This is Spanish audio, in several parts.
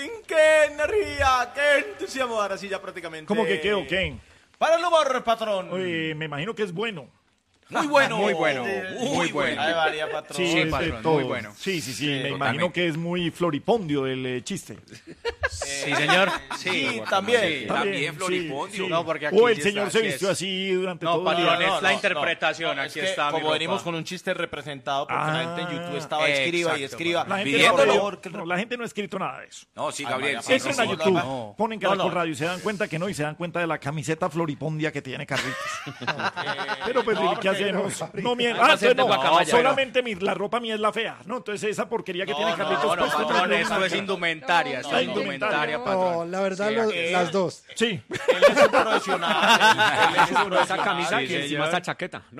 qué energía, qué entusiasmo. Ahora sí, ya prácticamente. ¿Cómo que qué o qué? Para el humor, patrón. Me imagino que es bueno. Muy bueno. Muy bueno. Muy bueno. Ahí varía, patrón. Sí, patrón, todo. muy bueno. Sí, me totalmente. imagino que es muy floripondio el chiste. Sí, señor. Sí, también. Sí. También floripondio. No, porque aquí O el sí señor está, se sí vistió es. así durante No, todo el patrón, día. es la interpretación. Es Aquí que está mi como venimos ropa. con un chiste representado, porque la gente en YouTube estaba escriba y Exacto, escriba. La gente, Pidiendo no, el favor, que la gente no ha escrito nada de eso. No, sí, Gabriel. María, sí, Entren a no, YouTube, no. ponen Caracol No. Radio y se dan cuenta que no, y se dan cuenta de la camiseta floripondia que tiene Carlitos. Pero pues, no, ¿qué hacemos? No, miren, Hay que hacer de no, guacamaya. solamente la ropa mía es la fea, ¿no? Entonces esa porquería que tiene Carlitos No, puesto, patrón, no, esto es indumentaria. Esto es indumentaria, No, patrón. la verdad, Sí, las dos. Sí. Él es un profesional. Él es un Esa profesional. camisa Sí, que encima señor. esa chaqueta. No,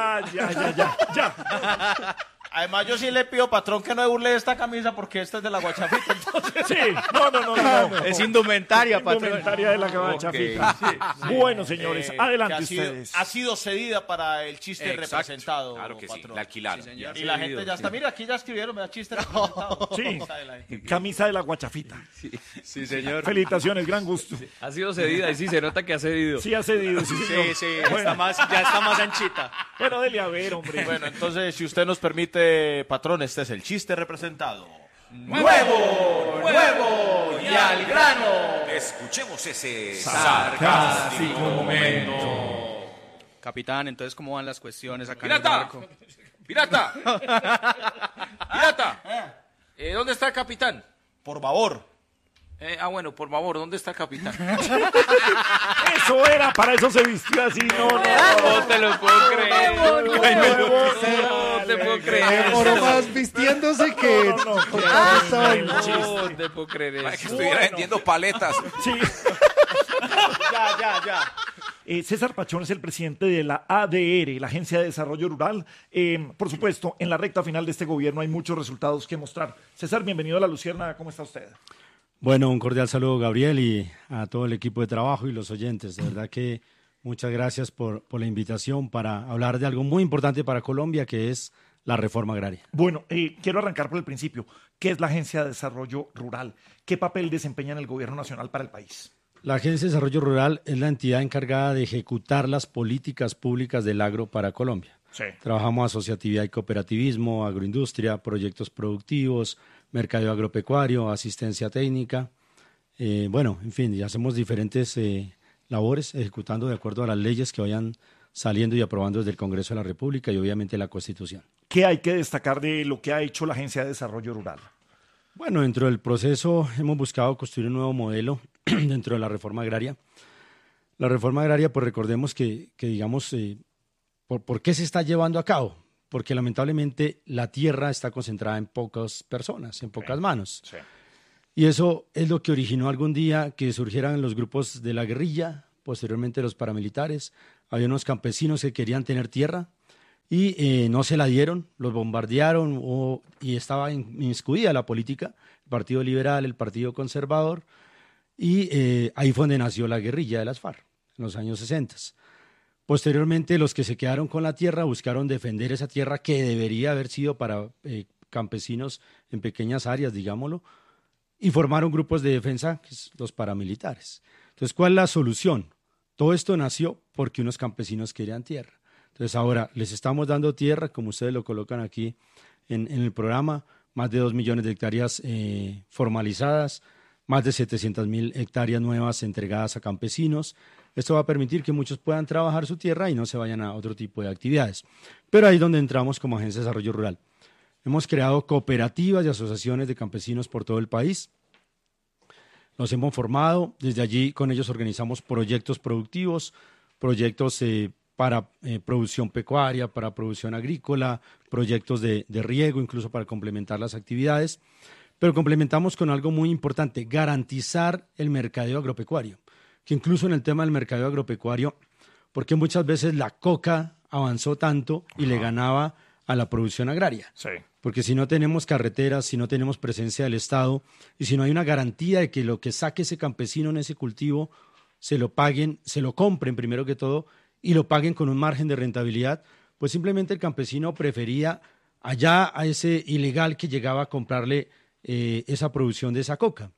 Ya. Además, yo sí le pido, patrón, que no me burle de esta camisa porque esta es de la guachafita. Entonces, Sí, no. Es indumentaria, patrón. Indumentaria de la cabachafita. Sí. Bueno, señores, adelante que ustedes. ha sido cedida para el chiste Exacto. representado. Claro que sí, patrón. la alquilaron. Y la gente ya está. Mira, aquí ya escribieron, me da chiste representado. Sí, camisa de la guachafita. Sí, señor. Felicitaciones, gran gusto. ha sido cedida y sí, se nota que ha cedido. Sí ha cedido, sí, señor. Sí, ya está más anchita. Bueno, dele a ver, hombre. Bueno, entonces, si usted nos permite, patrón, este es el chiste representado. ¡Nuevo y al grano! Escuchemos ese Sarcástico momento. Capitán, entonces, ¿cómo van las cuestiones acá en el ¡Pirata! barco? ¡Pirata! ¡Pirata! ¿Dónde está el capitán? Por favor. Bueno, por favor, ¿dónde está el capitán? Eso era, para eso se vistió así, no. No te lo puedo creer. No te puedo creer. Demoró más vistiéndose que... No te puedo creer Para que eso. estuviera vendiendo paletas. Sí. Ya. César Pachón es el presidente de la ADR, la Agencia de Desarrollo Rural. Por supuesto, en la recta final de este gobierno hay muchos resultados que mostrar. César, bienvenido a La Luciérnaga. ¿Cómo está usted? Bueno, un cordial saludo, Gabriel, y a todo el equipo de trabajo y los oyentes. De verdad que muchas gracias por la invitación para hablar de algo muy importante para Colombia, que es la reforma agraria. Bueno, quiero arrancar por el principio. ¿Qué es la Agencia de Desarrollo Rural? ¿Qué papel desempeña en el gobierno nacional para el país? La Agencia de Desarrollo Rural es la entidad encargada de ejecutar las políticas públicas del agro para Colombia. Sí. Trabajamos asociatividad y cooperativismo, agroindustria, proyectos productivos, mercado agropecuario, asistencia técnica. Bueno, en fin, y hacemos diferentes labores ejecutando de acuerdo a las leyes que vayan saliendo y aprobando desde el Congreso de la República y obviamente la Constitución. ¿Qué hay que destacar de lo que ha hecho la Agencia de Desarrollo Rural? Bueno, dentro del proceso hemos buscado construir un nuevo modelo dentro de la reforma agraria. La reforma agraria, pues recordemos que digamos, ¿por qué se está llevando a cabo? Porque lamentablemente la tierra está concentrada en pocas personas, en pocas manos. Sí. Y eso es lo que originó algún día que surgieran los grupos de la guerrilla, posteriormente los paramilitares. Había unos campesinos que querían tener tierra y no se la dieron, los bombardearon y estaba inmiscuida la política, el Partido Liberal, el Partido Conservador, y ahí fue donde nació la guerrilla de las FARC, en los años 60. Posteriormente, los que se quedaron con la tierra buscaron defender esa tierra que debería haber sido para campesinos en pequeñas áreas, digámoslo, y formaron grupos de defensa, que es los paramilitares. Entonces, ¿cuál es la solución? Todo esto nació porque unos campesinos querían tierra. Entonces, ahora les estamos dando tierra, como ustedes lo colocan aquí en el programa, más de 2 millones de hectáreas formalizadas, más de 700.000 hectáreas nuevas entregadas a campesinos. Esto va a permitir que muchos puedan trabajar su tierra y no se vayan a otro tipo de actividades. Pero ahí es donde entramos como Agencia de Desarrollo Rural. Hemos creado cooperativas y asociaciones de campesinos por todo el país. Los hemos formado, desde allí con ellos organizamos proyectos productivos, proyectos para producción pecuaria, para producción agrícola, proyectos de riego, incluso para complementar las actividades. Pero complementamos con algo muy importante, garantizar el mercadeo agropecuario. Que incluso en el tema del mercado agropecuario, porque muchas veces la coca avanzó tanto y le ganaba a la producción agraria. Sí. Porque si no tenemos carreteras, si no tenemos presencia del Estado y si no hay una garantía de que lo que saque ese campesino en ese cultivo se lo paguen, se lo compren primero que todo y lo paguen con un margen de rentabilidad, pues simplemente el campesino prefería allá a ese ilegal que llegaba a comprarle esa producción de esa coca.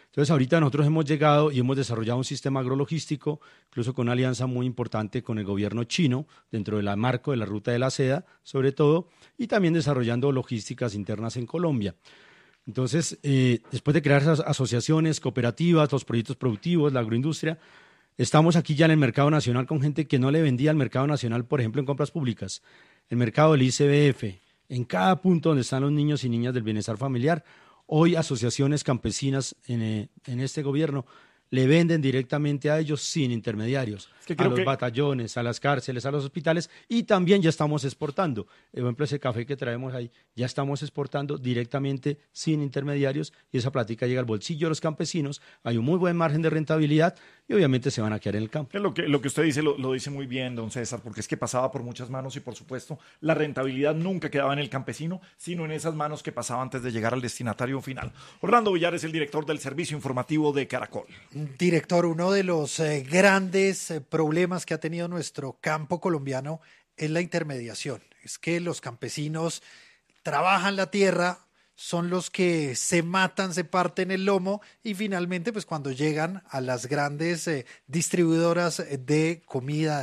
Entonces, ahorita nosotros hemos llegado y hemos desarrollado un sistema agrologístico, incluso con una alianza muy importante con el gobierno chino, dentro del marco de la Ruta de la Seda, sobre todo, y también desarrollando logísticas internas en Colombia. Entonces, después de crear esas asociaciones, cooperativas, los proyectos productivos, la agroindustria, estamos aquí ya en el mercado nacional con gente que no le vendía al mercado nacional, por ejemplo, en compras públicas. El mercado del ICBF, en cada punto donde están los niños y niñas del bienestar familiar, hoy asociaciones campesinas en este gobierno le venden directamente a ellos sin intermediarios, a los batallones, a las cárceles, a los hospitales, y también ya estamos exportando. Por ejemplo, ese café que traemos ahí, ya estamos exportando directamente sin intermediarios y esa plática llega al bolsillo de los campesinos, hay un muy buen margen de rentabilidad y obviamente se van a quedar en el campo. Lo que usted dice lo dice muy bien, don César, porque es que pasaba por muchas manos y por supuesto la rentabilidad nunca quedaba en el campesino, sino en esas manos que pasaban antes de llegar al destinatario final. Orlando Villar es el director del Servicio Informativo de Caracol. Director, uno de los grandes problemas que ha tenido nuestro campo colombiano es la intermediación. Es que los campesinos trabajan la tierra, son los que se matan, se parten el lomo y finalmente, pues cuando llegan a las grandes distribuidoras de comida,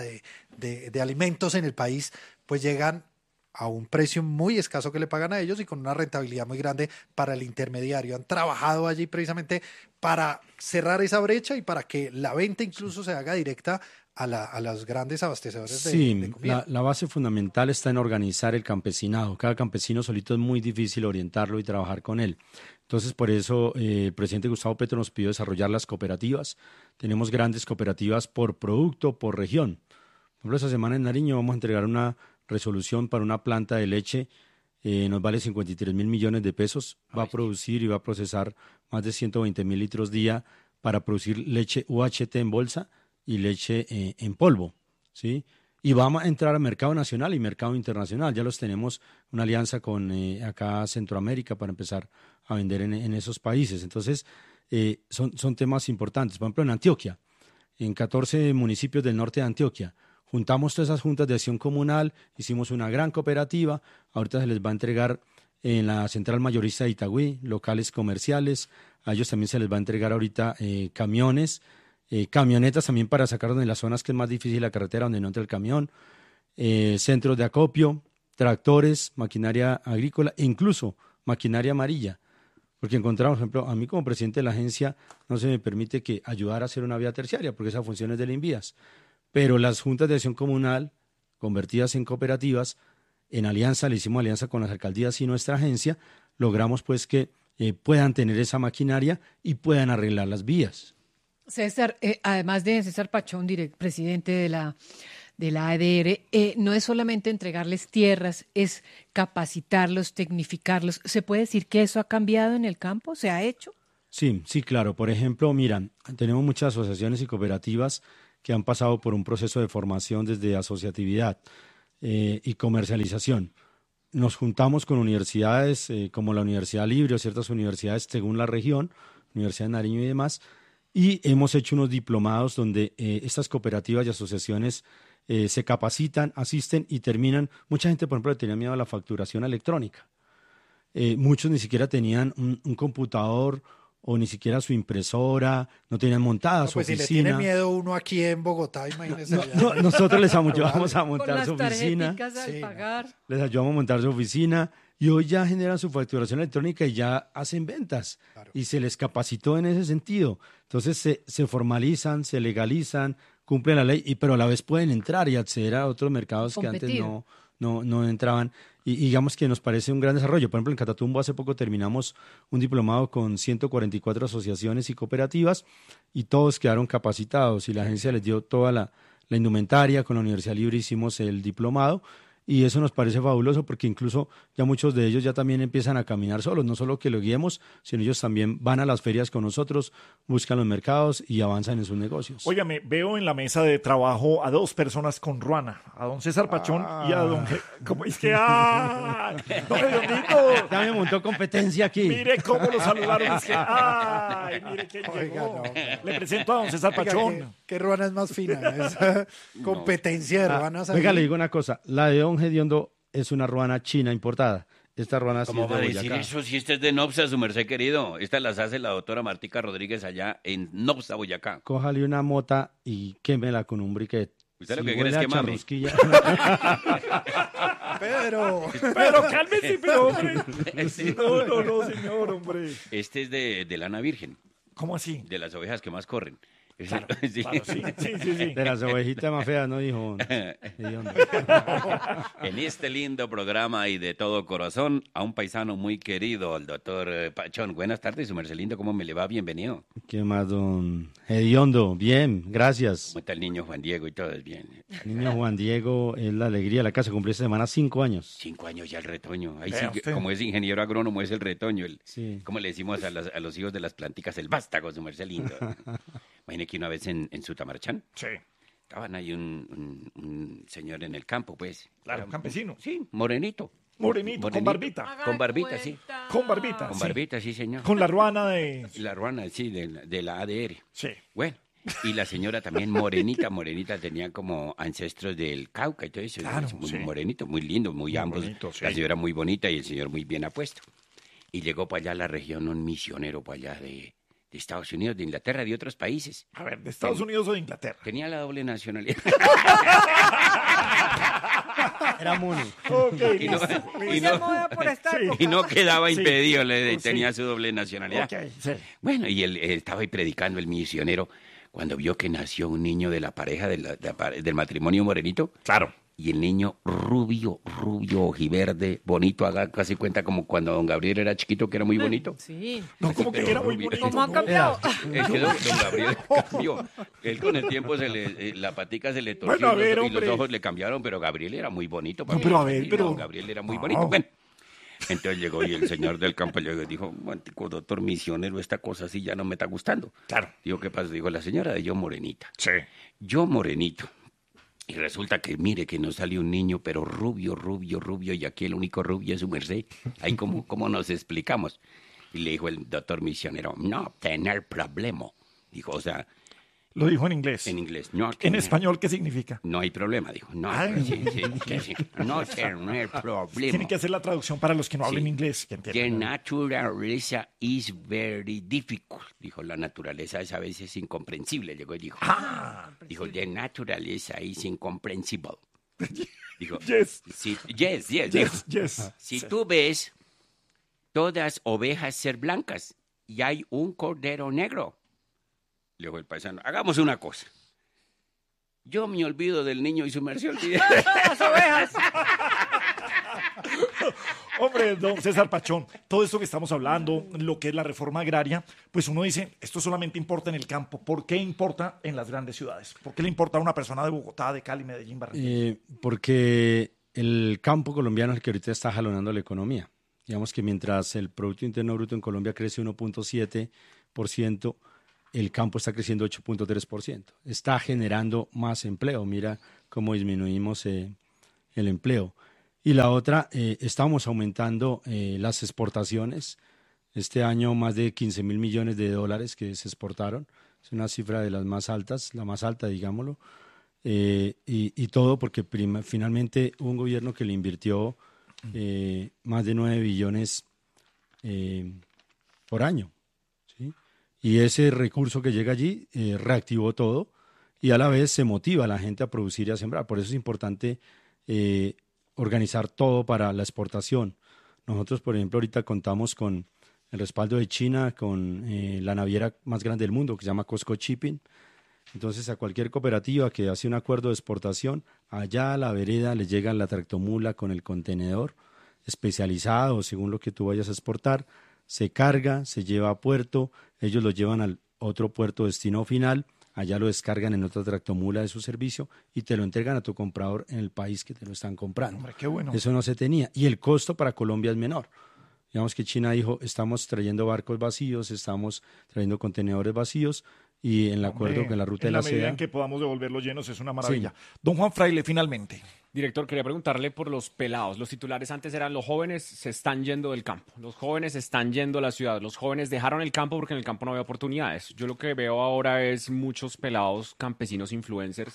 de alimentos en el país, pues llegan a un precio muy escaso que le pagan a ellos y con una rentabilidad muy grande para el intermediario. Han trabajado allí precisamente para cerrar esa brecha y para que la venta incluso se haga directa a los grandes abastecedores de comida. La base fundamental está en organizar el campesinado. Cada campesino solito es muy difícil orientarlo y trabajar con él. Entonces, por eso el presidente Gustavo Petro nos pidió desarrollar las cooperativas. Tenemos grandes cooperativas por producto, por región. Por ejemplo, esta semana en Nariño vamos a entregar una resolución para una planta de leche, nos vale 53.000 millones de pesos, va a producir y va a procesar más de 120.000 litros día para producir leche UHT en bolsa y leche en polvo, ¿sí? Y vamos a entrar al mercado nacional y mercado internacional, ya los tenemos una alianza con acá Centroamérica para empezar a vender en esos países. Entonces, son temas importantes. Por ejemplo, en Antioquia, en 14 municipios del norte de Antioquia, juntamos todas esas juntas de acción comunal, hicimos una gran cooperativa, ahorita se les va a entregar en la central mayorista de Itagüí, locales comerciales, a ellos también se les va a entregar ahorita camiones, camionetas también para sacarlos de las zonas que es más difícil la carretera donde no entra el camión, centros de acopio, tractores, maquinaria agrícola e incluso maquinaria amarilla. Porque encontramos, por ejemplo, a mí como presidente de la agencia no se me permite que ayudar a hacer una vía terciaria, porque esa función es del INVIAS. Pero las juntas de acción comunal, convertidas en cooperativas, en alianza, le hicimos alianza con las alcaldías y nuestra agencia, logramos pues que puedan tener esa maquinaria y puedan arreglar las vías. César, además de César Pachón, presidente de la ADR, no es solamente entregarles tierras, es capacitarlos, tecnificarlos. ¿Se puede decir que eso ha cambiado en el campo? ¿Se ha hecho? Sí, claro. Por ejemplo, mira, tenemos muchas asociaciones y cooperativas que han pasado por un proceso de formación desde asociatividad y comercialización. Nos juntamos con universidades como la Universidad Libre o ciertas universidades según la región, Universidad de Nariño y demás, y hemos hecho unos diplomados donde estas cooperativas y asociaciones se capacitan, asisten y terminan. Mucha gente, por ejemplo, le tenía miedo a la facturación electrónica. Muchos ni siquiera tenían un computador o ni siquiera su impresora, no tenían montada su oficina. Si le tiene miedo uno aquí en Bogotá, imagínese. Nosotros les ayudamos a montar su oficina. Al pagar. Les ayudamos a montar su oficina y hoy ya generan su facturación electrónica y ya hacen ventas. Claro. Y se les capacitó en ese sentido. Entonces se formalizan, se legalizan, cumplen la ley, pero a la vez pueden entrar y acceder a otros mercados que antes no entraban. Y digamos que nos parece un gran desarrollo. Por ejemplo, en Catatumbo hace poco terminamos un diplomado con 144 asociaciones y cooperativas y todos quedaron capacitados y la agencia les dio toda la indumentaria. Con la Universidad Libre hicimos el diplomado y eso nos parece fabuloso porque incluso ya muchos de ellos ya también empiezan a caminar solos, no solo que lo guiemos, sino ellos también van a las ferias con nosotros, buscan los mercados y avanzan en sus negocios. Óigame, veo en la mesa de trabajo a dos personas con ruana, a don César Pachón y a don... ¿Cómo es que? ¡Don Redondito! Ya me montó competencia aquí. Mire cómo lo saludaron. Es que, ¡ay! Mire quién llegó. Le presento a don César Pachón. ¿Qué ruana es más fina? Esa competencia de ruanas. Oiga, le digo una cosa, la de don Gediondo es una ruana china importada. Esta ruana sí ¿Cómo es de va a decir Boyacá. eso si esta es de Nopsa, su merced querido? Estas las hace la doctora Martica Rodríguez allá en Nopsa, Boyacá. Cójale una mota y quémela con un briquet. ¿Usted lo que Si quiere es huele a quemarme? charrusquilla- Pero cálmese, pero hombre. No, señor, hombre. Este es de lana virgen, ¿Cómo así? de las ovejas que más corren. Sí. Claro, sí. De las ovejitas más feas, ¿no, hijo? Hediondo. En este lindo programa y de todo corazón, a un paisano muy querido, el doctor Pachón. Buenas tardes, su merced lindo, ¿cómo me le va? Bienvenido. ¿Qué más, don Hediondo? Bien, gracias. ¿Cómo está el niño Juan Diego y todo? Es bien. Niño Juan Diego es la alegría de la casa. Cumplió esta semana 5 años. 5 años ya el retoño. Ahí sí, Vea usted. como es ingeniero agrónomo, es el retoño. Sí. ¿Cómo le decimos a los hijos de las planticas? El vástago, su merced lindo. Imagine que una vez en Sutamarchán, Sí, estaban ahí un señor en el campo, pues. claro, Era un campesino. Sí, morenito. Morenito, con barbita. Con barbita, sí. Con barbita. Con sí. barbita, sí, señor. Con la ruana de... La ruana, sí, de la ADR. Sí. Bueno, y la señora también morenita, tenía como ancestros del Cauca y todo eso. Claro, muy sí. morenito, muy lindo, muy ambos. bonito, sí. La señora muy bonita y el señor muy bien apuesto. Y llegó para allá a la región un misionero para allá de Estados Unidos, de Inglaterra, de otros países. A ver, ¿de Estados Unidos o de Inglaterra? Tenía la doble nacionalidad. Era mono. Ok, y no, listo. y no- por esta Sí. y no quedaba Sí. impedido, Sí. tenía su doble nacionalidad. Ok, sí. Bueno, y él estaba ahí predicando el misionero cuando vio que nació un niño de la pareja del matrimonio morenito. Claro. Y el niño rubio, ojiverde, bonito, haga casi cuenta como cuando don Gabriel era chiquito, que era muy bonito. Sí. No, como que Pero era muy rubio. bonito. ¿Cómo han ¿no? cambiado? Es que don Gabriel cambió. Él con el tiempo la patica se le torció Bueno, a ver, y los hombre. ojos le cambiaron, pero Gabriel era muy bonito. No, pero a ver, Sí, pero- don Gabriel era muy No. bonito. Bueno, entonces llegó y el señor del campo llegó y dijo, "Guantico, doctor misionero, esta cosa así ya no me está gustando". Claro. Digo, ¿qué pasa? Digo, la señora de yo morenita. Sí. Yo morenito. Y resulta que, mire, que nos sale un niño, pero rubio, y aquí el único rubio es su merced. Ahí cómo nos explicamos. Y le dijo el doctor misionero, no tener problema. Dijo, o sea, Lo dijo en inglés. en inglés, no En tener- español, ¿qué significa? No hay problema, dijo. No, Ay. sí, no tener problema. Tiene que hacer la traducción para los que no hablen Sí. inglés. Que The entiendan. naturaleza is very difficult. Dijo, la naturaleza es a veces incomprensible. Llegó y dijo, dijo, the naturaleza is incomprehensible. Dijo, Yes. yes. Dijo, Yes. si tú ves todas ovejas ser blancas y hay un cordero negro, le dijo el paisano, hagamos una cosa. Yo me olvido del niño y su merced olvida. Las ovejas. Hombre, don César Pachón, todo esto que estamos hablando, lo que es la reforma agraria, pues uno dice, esto solamente importa en el campo. ¿Por qué importa en las grandes ciudades? ¿Por qué le importa a una persona de Bogotá, de Cali, Medellín, Barranquilla? Porque el campo colombiano es el que ahorita está jalonando la economía. Digamos que mientras el Producto Interno Bruto en Colombia crece 1.7%, el campo está creciendo 8.3%. Está generando más empleo. Mira cómo disminuimos el empleo. Y la otra, estamos aumentando las exportaciones. Este año más de 15 mil millones de dólares que se exportaron. Es una cifra de las más altas, la más alta, digámoslo. Y todo porque finalmente hubo un gobierno que le invirtió más de 9 billones por año. ¿Sí? Y ese recurso que llega allí reactivó todo y a la vez se motiva a la gente a producir y a sembrar. Por eso es importante organizar todo para la exportación. Nosotros, por ejemplo, ahorita contamos con el respaldo de China, con la naviera más grande del mundo, que se llama Costco Shipping. Entonces, a cualquier cooperativa que hace un acuerdo de exportación, allá a la vereda le llega la tractomula con el contenedor especializado, según lo que tú vayas a exportar, se carga, se lleva a puerto, ellos lo llevan al otro puerto destino final, allá lo descargan en otra tractomula de su servicio y te lo entregan a tu comprador en el país que te lo están comprando. Hombre, qué bueno. Eso no se tenía. Y el costo para Colombia es menor. Digamos que China dijo, estamos trayendo barcos vacíos, estamos trayendo contenedores vacíos y en el acuerdo Hombre, con la ruta de en la la medida seda. en que podamos devolverlos llenos es una maravilla. Don Juan Fraile, finalmente. Director, quería preguntarle por los pelados. Los titulares antes eran los jóvenes se están yendo del campo, los jóvenes se están yendo a la ciudad, los jóvenes dejaron el campo porque en el campo no había oportunidades. Yo lo que veo ahora es muchos pelados campesinos influencers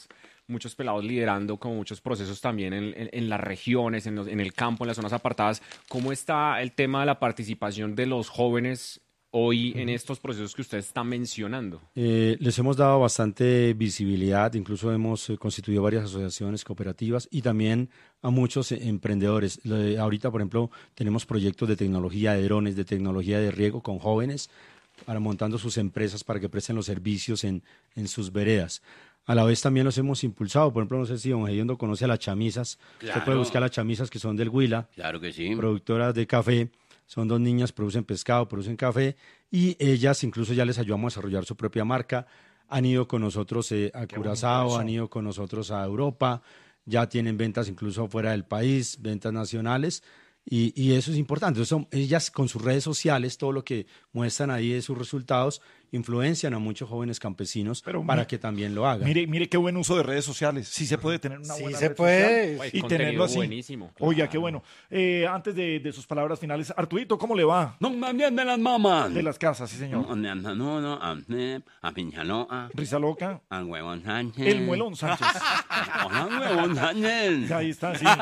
muchos pelados liderando como muchos procesos también en las regiones, en el campo, en las zonas apartadas. ¿Cómo está el tema de la participación de los jóvenes hoy en estos procesos que usted está mencionando? Les hemos dado bastante visibilidad, incluso hemos constituido varias asociaciones cooperativas y también a muchos emprendedores. Ahorita, por ejemplo, tenemos proyectos de tecnología de drones, de tecnología de riego con jóvenes, montando sus empresas para que presten los servicios en sus veredas. A la vez también los hemos impulsado. Por ejemplo, no sé si don Gediondo conoce a las chamisas. Claro. Usted puede buscar las chamisas que son del Huila, Claro que sí. productoras de café. Son 2 niñas, producen pescado, producen café y ellas incluso ya les ayudamos a desarrollar su propia marca. Han ido con nosotros a Curazao, han ido con nosotros a Europa, ya tienen ventas incluso fuera del país, ventas nacionales y eso es importante. Entonces, ellas con sus redes sociales, todo lo que muestran ahí de sus resultados, influencian a muchos jóvenes campesinos para que también lo hagan. Mire qué buen uso de redes sociales. Sí se puede tener una Sí buena se red puede. social Hay y contenido tenerlo así. buenísimo, Oiga, claro. qué bueno. Antes de sus palabras finales, Arturito, ¿cómo le va? No me de las mamás. De las casas, sí señor. A Pinchaloa, Risa loca. al huevón Sánchez. El muelón Sánchez. Hola, huevón Sánchez. Ahí está, sí.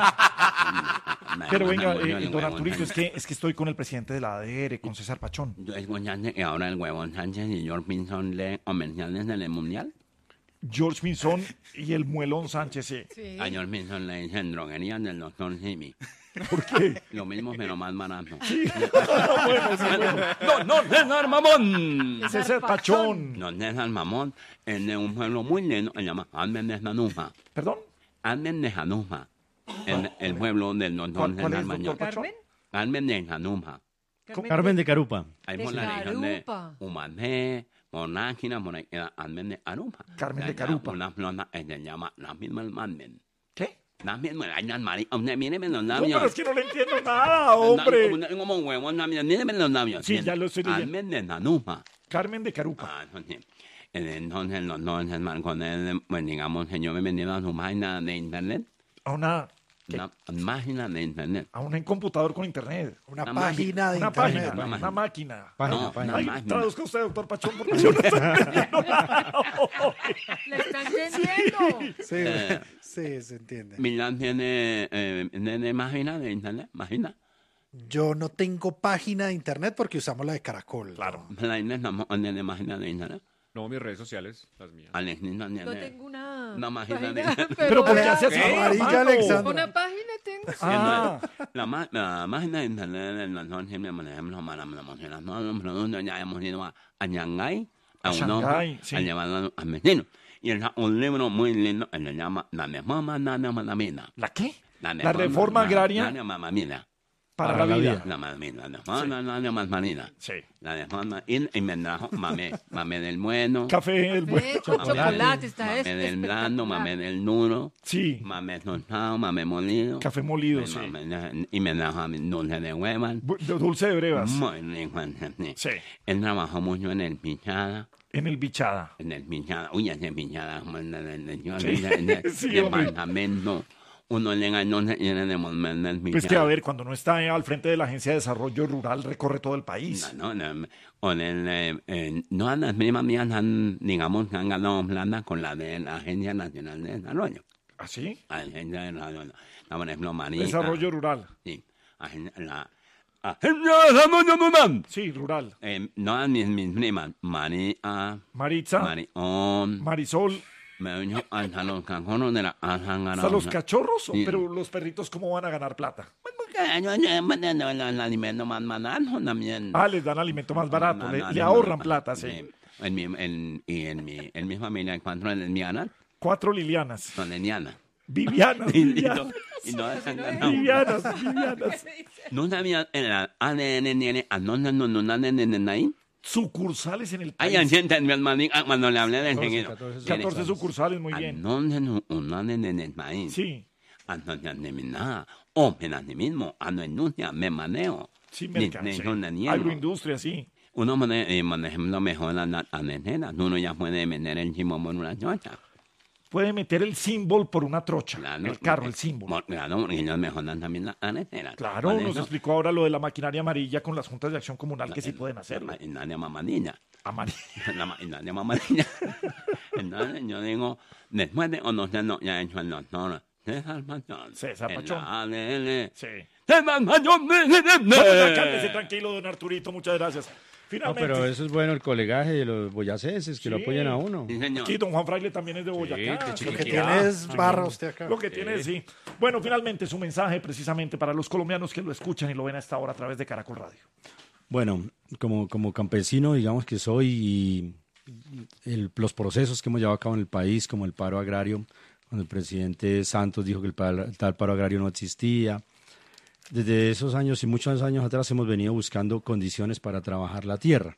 Pero venga, don Arturito, es que estoy con el presidente de la ADR, con César Pachón. Yo escuchaste que ahora el huevón Sánchez y George Pinson le comerciales en el mundial. George Pinzón y el muelón Sánchez, sí. Sí. A George Pinson le dicen droguería del doctor Simi. ¿Por qué? Lo mismo, pero más barato. Bueno, sí, bueno. No, César Mamón. César Pachón. No, César Mamón es de un pueblo muy lindo, se llama Almen de Januja. ¿Perdón? Almen de Januja. El pueblo del doctor ¿Cuál César es, Mañón. doctor Pachón? ¿Carmen? Almen de Januja. Carmen de Carupa. Ahí De por la región de Carupa. Humané, Monáquina, por ahí queda Almen de Carupa. Carmen de Allá Carupa. Una flota que se llama la misma Almen. ¿Qué? La misma, ay, las maricas, míreme los No, labios. pero es que no le entiendo nada, hombre. Como un huevo, míreme los labios. Sí, ya lo estoy leyendo. Almen de Januja. Carmen de Carupa. Ah, entonces, los dos hermanos con él, pues digamos, señor me vendió a su página de internet. A una Página de internet. a un computador con internet. Una Una página de Una internet. página, una máquina. Página. Ay, máquina. traduzca usted, doctor Pachón, porque yo no estoy entendiendo nada. ¿Le está entendiendo? Sí, sí, se entiende. Milán tiene página de internet, página. Yo no tengo página de internet porque usamos la de Caracol. Claro. La internet tiene página de internet. No, mis redes sociales, las mías. Alexis no No tiene. tengo una Una página de- Pero ¿por qué hace así? Amarilla, hermano? Alexandra. Una página tengo. Ah, La página de internet de nosotros siempre manejamos para promocionar todos los productos. Ya hemos ido a Shanghái, a A Europa, Shanghái, sí. a llevarlo al vecino. Y es un libro muy lindo, se llama La Reforma Mamamina. ¿la qué? La reforma agraria Mamamina. para la vida. La mamina, la reforma mamamina. Sí. La reforma, y me trajo mame del bueno, Café, el bueno. Con chocolate está mame este del blando, espectacular. mame del duro, Sí. mame tostado, mame molido. Café molido, sí. Y me trajo dulce de huevas. Dulce de brevas. Muy rico. Sí. Él trabajó mucho en el Pichada. En el bichada. En el Pichada. Uy, ese Pichada. Sí, El hombre. departamento. Uno llega y no se quiere devolver del Pichada. Pues que a ver, cuando no está al frente de la Agencia de Desarrollo Rural, recorre todo el país. No, no, las mismas mías han, digamos, que han ganado plata con la de la Agencia Nacional de Desarrollo. ¿Ah, sí? Agencia de Desarrollo. Por ejemplo, María. Desarrollo rural. Sí. Agencia de Desarrollo Rural. Sí, rural. No, mis primas. María. Maritza, Marión. Marisol, Me vino hasta los cajones de la hasta los cachorros, Sí. pero los perritos, ¿cómo van a ganar plata? Porque yo el alimento más barato también. Ah, les dan alimento más barato, le ahorran plata, sí. En mi familia hay 4 lesbianas, 4 Lilianas. son lesbianas. Vivianas, Vivianas. Y no se han ganado. Vivianas, Vivianas. ¿No sabía el ADN tiene no ahí? Sucursales en el Ay, país. sienten mi hermanita cuando le hablé de seguido. 14 sucursales, muy bien. Un ADN en el país. Sí, Nada. O en así mismo, ando industria, me manejo. sí, Ni- mercancía. ni- ni- Agroindustria, sí. Uno manejando mejor las anejeras. Uno ya puede vender el chimo por una chocha. Puede meter el símbolo por una trocha. Claro, El carro, el símbolo. Claro, porque ellos mejoran también las anejeras. Claro, Por nos eso, explicó ahora lo de la maquinaria amarilla con las juntas de acción comunal que sí pueden hacerlo. Maquinaria mamadilla. Amarilla. Amarilla. Entonces yo digo, después de conocer no, ya he hecho el doctor César Pachón. César Pachón. Sí. Cálmese tranquilo, don Arturito, muchas gracias. No, Finalmente. pero eso es bueno, el colegaje de los boyacenses, que lo Sí. apoyan a uno. Aquí don Juan Fraile también es de Boyacá. Lo que tiene es barra usted acá. Lo que tiene, sí. Bueno, finalmente su mensaje precisamente para los colombianos que lo escuchan y lo ven a esta hora a través de Caracol Radio. Bueno, como campesino, digamos que soy, y los procesos que hemos llevado a cabo en el país, como el paro agrario, cuando el presidente Santos dijo que el tal paro agrario no existía. Desde esos años y muchos años atrás hemos venido buscando condiciones para trabajar la tierra.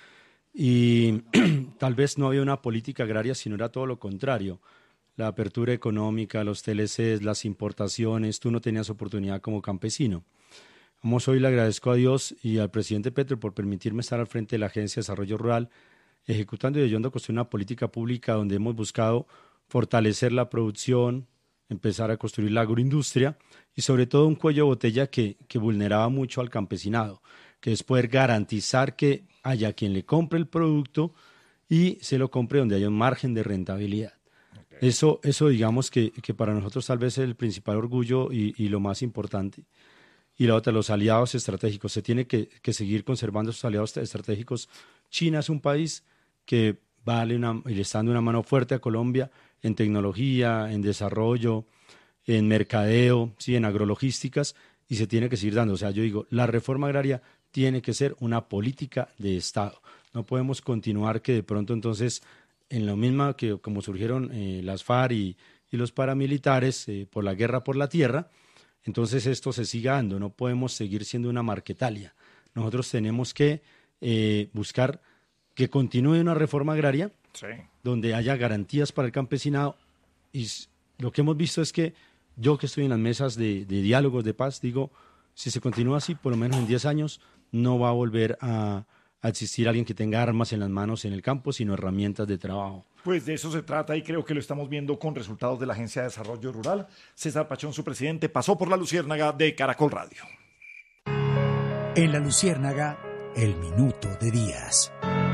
Y tal vez no había una política agraria, sino era todo lo contrario. La apertura económica, los TLCs, las importaciones, tú no tenías oportunidad como campesino. Como hoy le agradezco a Dios y al presidente Petro por permitirme estar al frente de la Agencia de Desarrollo Rural, ejecutando y ayudando a construir una política pública donde hemos buscado fortalecer la producción, empezar a construir la agroindustria y sobre todo un cuello de botella que vulneraba mucho al campesinado, que es poder garantizar que haya quien le compre el producto y se lo compre donde haya un margen de rentabilidad. Okay. Eso digamos que para nosotros tal vez es el principal orgullo y lo más importante. Y la otra, los aliados estratégicos. Se tiene que seguir conservando esos aliados estratégicos. China es un país que y le está dando una mano fuerte a Colombia en tecnología, en desarrollo, en mercadeo, sí, en agrologísticas, y se tiene que seguir dando. O sea, yo digo, la reforma agraria tiene que ser una política de Estado. No podemos continuar que de pronto entonces, en lo mismo que como surgieron las FARC y los paramilitares por la guerra por la tierra, entonces esto se siga dando. No podemos seguir siendo una Marquetalia. Nosotros tenemos que buscar que continúe una reforma agraria, sí, donde haya garantías para el campesinado. Y lo que hemos visto es que yo, que estoy en las mesas de diálogos de paz, digo, si se continúa así, por lo menos en 10 años, no va a volver a existir alguien que tenga armas en las manos en el campo, sino herramientas de trabajo. Pues de eso se trata y creo que lo estamos viendo con resultados de la Agencia de Desarrollo Rural. César Pachón, su presidente, pasó por la Luciérnaga de Caracol Radio. En la Luciérnaga, el minuto de Díaz.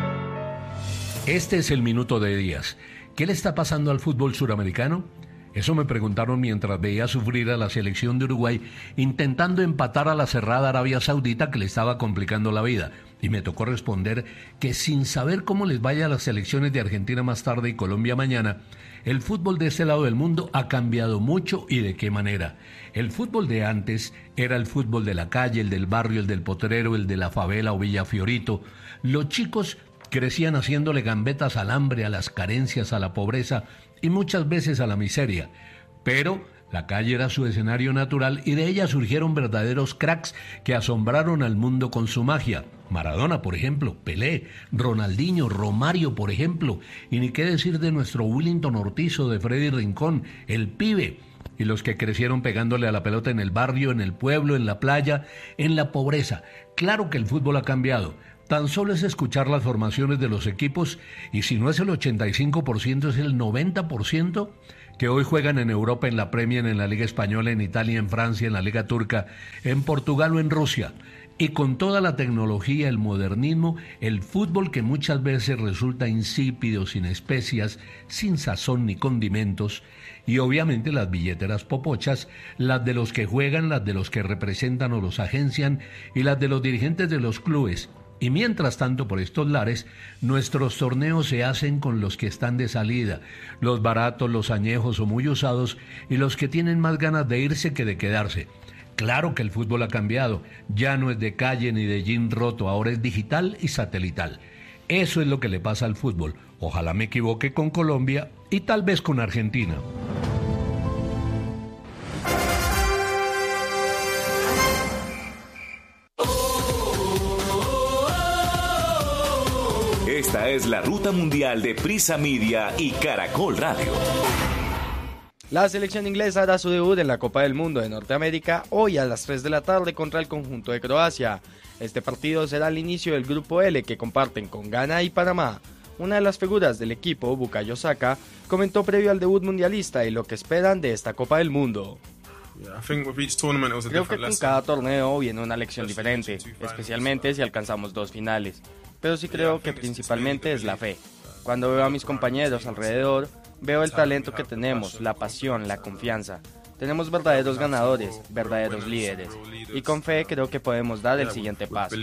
Este es el minuto de Díaz. ¿Qué le está pasando al fútbol suramericano? Eso me preguntaron mientras veía sufrir a la selección de Uruguay intentando empatar a la cerrada Arabia Saudita, que le estaba complicando la vida. Y me tocó responder que sin saber cómo les vaya a las selecciones de Argentina más tarde y Colombia mañana, el fútbol de este lado del mundo ha cambiado mucho y de qué manera. El fútbol de antes era el fútbol de la calle, el del barrio, el del potrero, el de la favela o Villa Fiorito. Los chicos crecían haciéndole gambetas al hambre, a las carencias, a la pobreza y muchas veces a la miseria. Pero la calle era su escenario natural y de ella surgieron verdaderos cracks que asombraron al mundo con su magia. Maradona, por ejemplo, Pelé, Ronaldinho, Romario, por ejemplo, y ni qué decir de nuestro Willington Ortizo, de Freddy Rincón, el Pibe, y los que crecieron pegándole a la pelota en el barrio, en el pueblo, en la playa, en la pobreza. Claro que el fútbol ha cambiado. Tan solo es escuchar las formaciones de los equipos y si no es el 85% es el 90% que hoy juegan en Europa, en la Premier, en la Liga Española, en Italia, en Francia, en la Liga Turca, en Portugal o en Rusia. Y con toda la tecnología, el modernismo, el fútbol que muchas veces resulta insípido, sin especias, sin sazón ni condimentos, y obviamente las billeteras popochas, las de los que juegan, las de los que representan o los agencian, y las de los dirigentes de los clubes. Y mientras tanto, por estos lares, nuestros torneos se hacen con los que están de salida, los baratos, los añejos o muy usados, y los que tienen más ganas de irse que de quedarse. Claro que el fútbol ha cambiado, ya no es de calle ni de jean roto, ahora es digital y satelital. Eso es lo que le pasa al fútbol. Ojalá me equivoque con Colombia y tal vez con Argentina. Esta es la ruta mundial de Prisa Media y Caracol Radio. La selección inglesa hará su debut en la Copa del Mundo de Norteamérica hoy a las 3 de la tarde contra el conjunto de Croacia. Este partido será el inicio del grupo L que comparten con Ghana y Panamá. Una de las figuras del equipo, Bukayo Saka, comentó previo al debut mundialista y lo que esperan de esta Copa del Mundo. Creo que con cada torneo viene una lección diferente, especialmente si alcanzamos 2 finales. pero sí creo que principalmente es la fe. Cuando veo a mis compañeros alrededor, veo el talento que tenemos, la pasión, la confianza. Tenemos verdaderos ganadores, verdaderos líderes, y con fe creo que podemos dar el siguiente paso.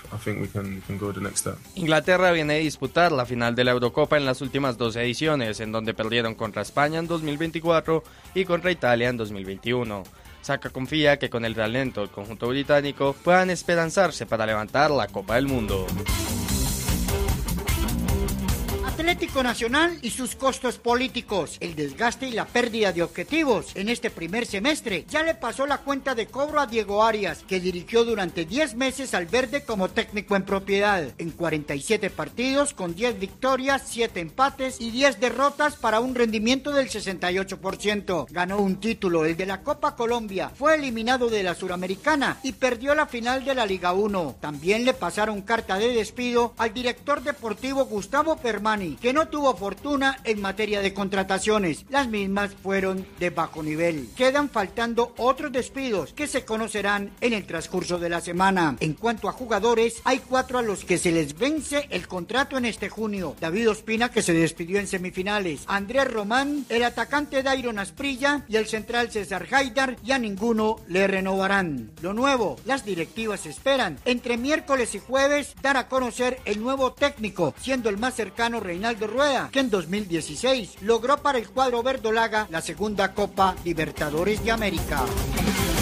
Inglaterra viene a disputar la final de la Eurocopa en las últimas 2 ediciones, en donde perdieron contra España en 2024 y contra Italia en 2021. Saka confía que con el talento del conjunto británico puedan esperanzarse para levantar la Copa del Mundo. Atlético Nacional y sus costos políticos, el desgaste y la pérdida de objetivos en este primer semestre ya le pasó la cuenta de cobro a Diego Arias, que dirigió durante 10 meses al verde como técnico en propiedad, en 47 partidos con 10 victorias, 7 empates y 10 derrotas para un rendimiento del 68%. Ganó un título, el de la Copa Colombia, fue eliminado de la Suramericana y perdió la final de la Liga 1. También le pasaron carta de despido al director deportivo Gustavo Permani, que no tuvo fortuna en materia de contrataciones. Las mismas fueron de bajo nivel. Quedan faltando otros despidos que se conocerán en el transcurso de la semana. En cuanto a jugadores, hay 4 a los que se les vence el contrato en este junio. David Ospina, que se despidió en semifinales, Andrés Román, el atacante Dairon Asprilla y el central César Haidar, y a ninguno le renovarán. Lo nuevo, las directivas esperan entre miércoles y jueves dar a conocer el nuevo técnico, siendo el más cercano Reinaldo Rueda, que en 2016 logró para el cuadro verdolaga la segunda Copa Libertadores de América.